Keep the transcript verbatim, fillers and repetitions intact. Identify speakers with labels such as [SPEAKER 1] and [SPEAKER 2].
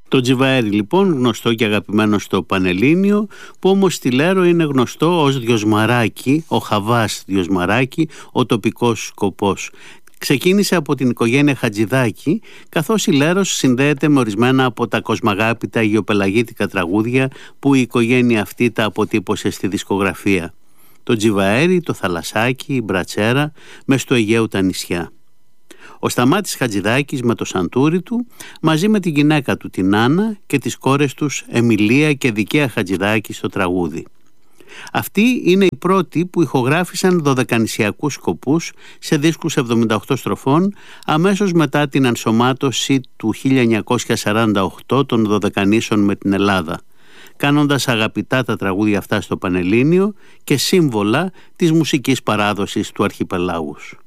[SPEAKER 1] Το Τζιβαέρι λοιπόν, γνωστό και αγαπημένο στο Πανελλήνιο, που όμως στη Λέρο είναι γνωστό ως Διοσμαράκι, ο Χαβάς Διοσμαράκι, ο τοπικός σκοπός. Ξεκίνησε από την οικογένεια Χατζηδάκη, καθώς η Λέρος συνδέεται με ορισμένα από τα κοσμαγάπητα αιγιοπελαγίτικα τραγούδια που η οικογένεια αυτή τα αποτύπωσε στη δισκογραφία. Το Τζιβαέρι, το Θαλασσάκι, η Μπρατσέρα, μες στο Αιγαίου τα νησιά. Ο Σταμάτης Χατζηδάκης με το σαντούρι του, μαζί με την γυναίκα του την Άννα και τις κόρες τους Εμιλία και Δικαία Χατζηδάκη στο τραγούδι. Αυτοί είναι οι πρώτοι που ηχογράφησαν δωδεκανησιακούς σκοπούς σε δίσκους εβδομήντα οκτώ στροφών, αμέσως μετά την ενσωμάτωση του χίλια εννιακόσια σαράντα οκτώ των Δωδεκανήσων με την Ελλάδα, κάνοντας αγαπητά τα τραγούδια αυτά στο Πανελλήνιο και σύμβολα της μουσικής παράδοσης του αρχιπελάγους.